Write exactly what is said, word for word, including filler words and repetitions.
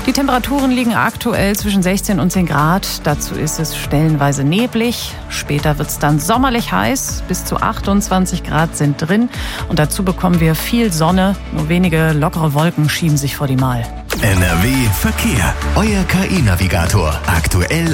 Die Temperaturen liegen aktuell zwischen sechzehn und zehn Grad. Dazu ist es stellenweise neblig. Später wird es dann sommerlich heiß. Bis zu achtundzwanzig Grad sind drin. Und dazu bekommen wir viel Sonne. Nur wenige lockere Wolken schieben sich vor die Mal. N R W Verkehr. Euer K I-Navigator. Aktuell